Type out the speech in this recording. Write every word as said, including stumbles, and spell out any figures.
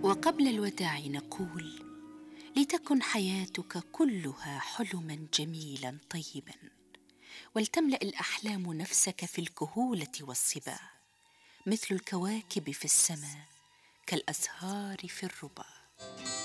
وقبل الوداع نقول: لتكن حياتك كلها حلما جميلا طيبا، ولتملأ الأحلام نفسك في الكهولة والصبا، مثل الكواكب في السماء كالأزهار في الربا.